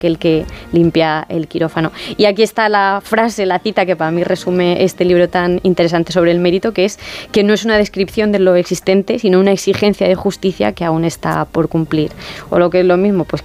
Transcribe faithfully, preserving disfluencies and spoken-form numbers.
que el que limpia el quirófano. Y aquí está la frase, la cita que para mí resume este libro tan interesante sobre el mérito, que es que no es una descripción de lo existente, sino una exigencia de justicia que aún está por cumplir. O lo que es lo mismo, pues